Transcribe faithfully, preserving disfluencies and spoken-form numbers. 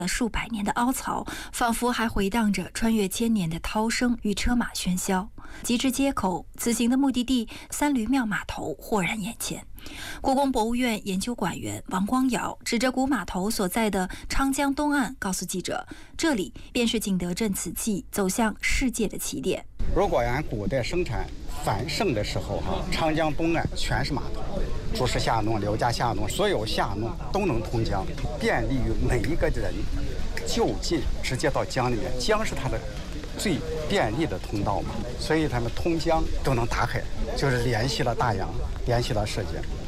了数百年的凹槽，仿佛还回荡着穿越千年的涛声与车马喧嚣。及至街口，此行的目的地三驴庙码头豁然眼前。故宫博物院研究馆员王光尧指着古码头所在的昌江东岸，告诉记者，这里便是景德镇瓷器走向世界的起点。 如果按古代生产繁盛的时候，哈，长江东岸全是码头，朱氏下弄、刘家下弄，所有下弄都能通江，便利于每一个人就近直接到江里面。江是它的最便利的通道嘛，所以他们通江都能打开，就是联系了大洋，联系了世界。